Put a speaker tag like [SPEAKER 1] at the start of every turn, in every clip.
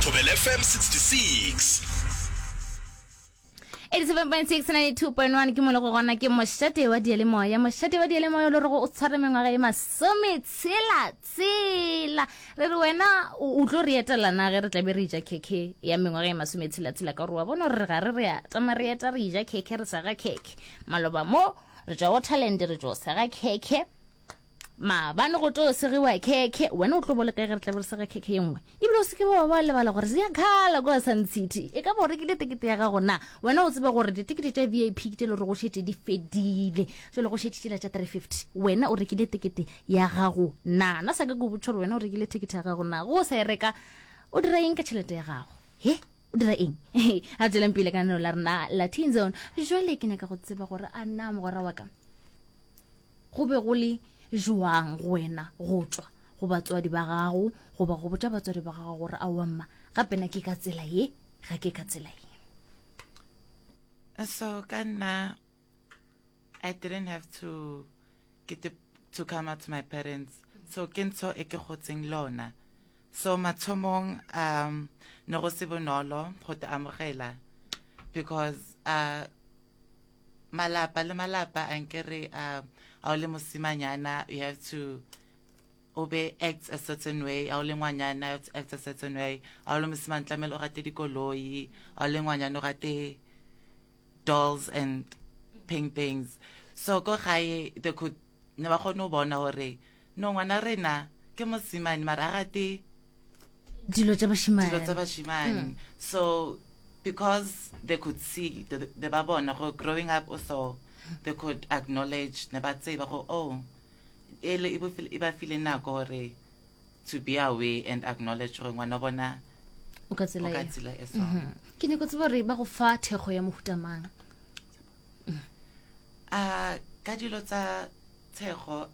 [SPEAKER 1] Thobela FM 66.
[SPEAKER 2] 87.6 92.1 ke molego gona ke mošate wa dialemoya le re go o tshware mengwaga e masome tsela re re wena o tlo re etelana ge re tlabe re ja keke ya mengwaga e masome tsela ka gore wa bona re ga re ya tama re eta re ja keke re sa ga keke maloba mo re ja o talent re jo sa ga keke ma bana go to segiwa keke wena o tlo bole ka ge re tlabe re sa ga keke engwe ibile o se ke ba lebala gore se ya khala go Sun City e ka bore ke le tikete ya ga gona wena o tseba gore ditikete tsa VIP ke le go shete di fedile so le go shete tla tsa 350 wena o rekile tikete ya gago na sa ka go botsholo wena o rekile tikete ya gago na go sa reka o dira eng ka tšhelete ya gago he o dira eng a tsela mpile ka no la rena Latin Zone jole ke ne ka go tseba gore a nna mogora wa ka go be go le joang wena go tswa go batswadi ba gago go ba go botsa batswadi ba gago gore a wamma gape na ke ka tsela ye ga ke ka tsela ye.
[SPEAKER 3] So kana I didn't have to to come out to my parents, so kentso e ke gotseng lona, so mathomong no go se bonolo go te amogela because malapa ankere a le mosimanyana you have to act a certain way, a le ngwanyana you have to act a certain way, a le mosimane tlamelo o rate dikoloi, a le ngwanyana o rate dolls and paintings, so go gae they could never go no bona hore no ngwana rena ke mosimane mara a rate
[SPEAKER 2] dilo tsa bashimane.
[SPEAKER 3] So because they could see the babona growing up also they could acknowledge ne ba tseba go oh ele iba feeling na gore to be away and acknowledge gore ngwana bona
[SPEAKER 2] o ka tsela
[SPEAKER 3] eso
[SPEAKER 2] ke ne go tseba re ba go fa thego ya mohutamang
[SPEAKER 3] ka dilo tsa thego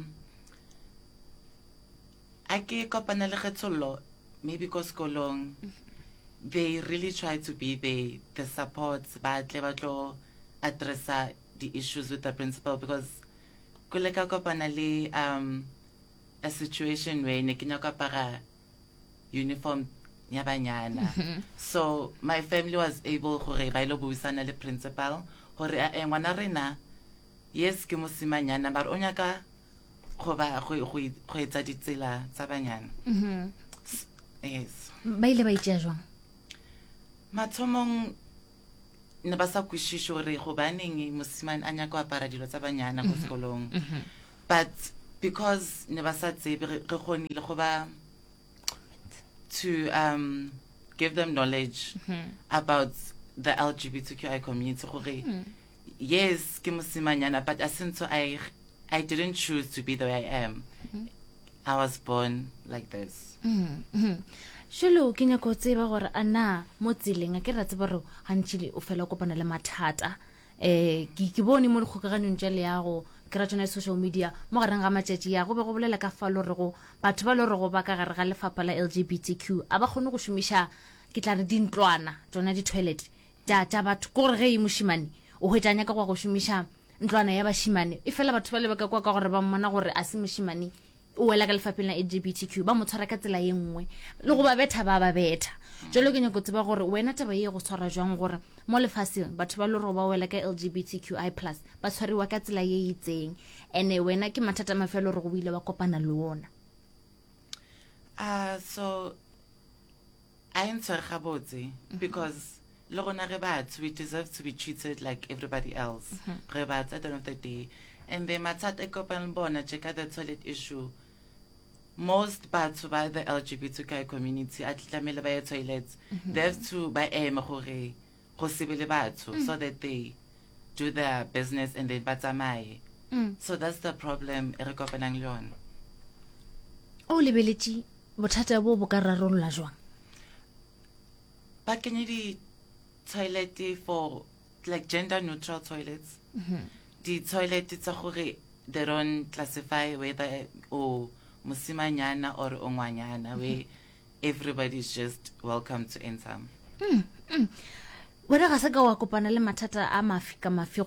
[SPEAKER 3] a ke kopana le kgethollo maybe ko sekolong they really try to be the support ba tle ba tlo addressa the issues with the principal because kule ka kopana le a situation where ne kenya ka para uniform ya banyana so my family was able gore ba ile buisana le principal gore ngwana rena yes ke mosimanyana ba onya ka go ba go etsa ditsela tsa banyana yes
[SPEAKER 2] ba ile ba itja jwang
[SPEAKER 3] mathomong ne ba sa kwishisho gore go baneng mosimane a nyaka go apara dilo tsa banyana go sekolong but because ne ba sa tsebe re kgonile go ba to give them knowledge about the LGBTQI community gore yes ke mosimanyana but since I didn't choose to be the way I am. I was born like this.
[SPEAKER 2] Sholo ke nya go tseba gore ana mo tseleng a ke ra tseba re gantšile o fela kopana le mathata ke bone mo dikgokaganong tša leago ke ra tsona social media mo gareng ga matšatši ya go be go bolela ka falo re go batho ba le re go ba ka gare ga lefapha la LGBTQ a ba kgone go šomiša ke tla re dintlwana tsona di-toilet tša batho gore ge e mošimane o hwetšanya ka go šomiša ntlwana ya bashimane e fela batho ba le ba ka kwa ka gore ba mmona gore a se mošimane o wela ka lefapeng la LGBTQ ba mo tshwara ka tsela ye nngwe le go ba betha jalo ke nyako tseba gore wena taba ye go tshwara jwang gore mo lefaseng batho ba le go ba wela ka LGBTQI+ ba tshwariwa ka tsela ye itseng ene wena ke mathata mafelo re go ile ba kopana le ona
[SPEAKER 3] so I answer gabotse because le gona re batho we deserve to be treated like everybody else re batho at the end of the day and the mathata e kopana bona check the toilet issue most batho by the LGBTQI community at tlamele ba toilets they have to ba ema gore go sebele batho so that they do their business and then batsamaye so that's the problem e re kopanang le yona
[SPEAKER 2] o lebeletši bothata bo ka rarolla jwang
[SPEAKER 3] ba kenye di toilet for like gender neutral toilets the toilet tsa gore they don't classify whether o mosimanyana or ongwanyana where everybody is just welcome to enter
[SPEAKER 2] wena ga se ka wa kopana le mathata a mafi ka mafi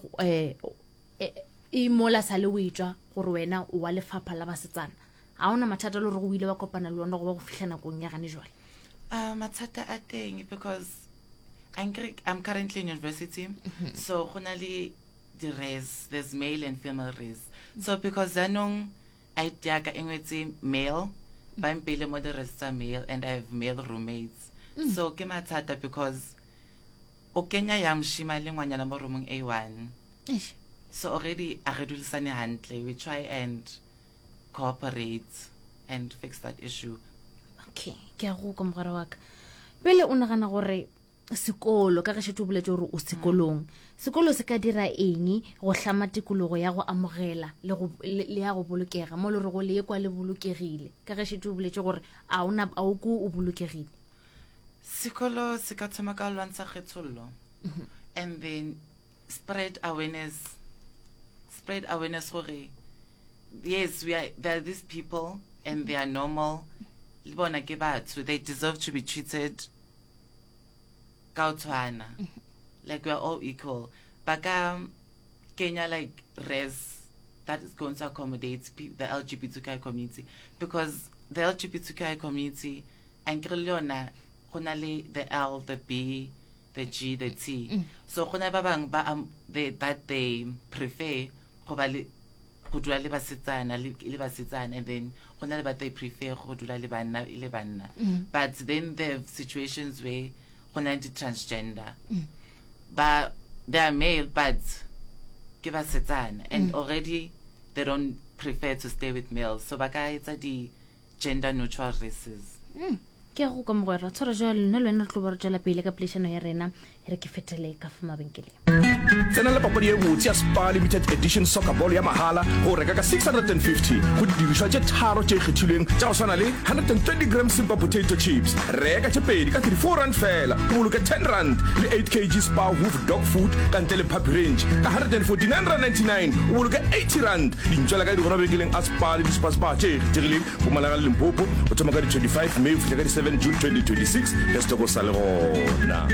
[SPEAKER 2] e mola sa le o itswa gore wena o wa lefapha la basetsana a ona mathata le re go ile ba kopana le ona go ba go fihla nakong ya gane jwale
[SPEAKER 3] Mathata a teng because I'm currently in university, so honali the race, there's male and female race. So because zanong I tiaka engwetsi male, I'm pele mo the rest are male and I have male roommates. So ke mathata because o kenya ya mshima le ngwanyana mo roomong A1. So already a redulisane hantle, we try and cooperate and fix that issue.
[SPEAKER 2] Okay, ke a go komogara wa ka. Pele o nagana gore sekolo ka ge se tubuletse gore o sekolong. Sekolo se ka dira eng go hlama tikologo ya go amogela le ya go bolokega mo le re go le kwa le bolokegile. Ka ge se tubuletse gore a ona a o go o bolokegile.
[SPEAKER 3] Sekolo se ka thoma ka lwantsha kgethollo. And then spread awareness gore yes, there are these people and they are normal. So they deserve to be treated kautwana. Like we are all equal. Baka Kenya like res that is going to accommodate the LGBTQI community, because the LGBTQI community and the L, the B, the G, the T. So that they prefer and then but they prefer but then there are situations where transgender but they are male but give us and already they don't prefer to stay with males, so it's the gender neutral races.
[SPEAKER 2] Ke go ka mogwera tshwara jalo nna le nna tlo ba re jela pele ka plešano ya rena re ke fetele ka fa mabenkeleng.
[SPEAKER 4] Tsena le papadi e botse ya Spar Limited Edition Soccer Ball ya mahala go reka ka 650 go dirishwa tše tharo tše kgethilweng tša go swana le 120 grams simple potato chips. Reka tše pedi ka 34 rand fela o boloke 10 rand le 8 kg Spar Hoof dog food ka ntle le puppy range ka 149.99 o boloke 80 rand. Dintšwela ka di gona bekeleng a Spar le Spar tše kgethilweng go Malaga le Limpopo o thoma ka di 25 May o fihla ka di 7 June 2026 le stoko sa le gona.